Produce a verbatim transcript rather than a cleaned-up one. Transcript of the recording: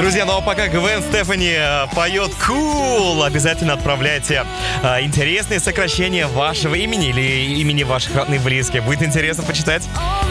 Друзья, ну а пока Гвен Стефани поет «Cool», обязательно отправляйте а, интересные сокращения вашего имени или имени ваших родных близких. Будет интересно почитать.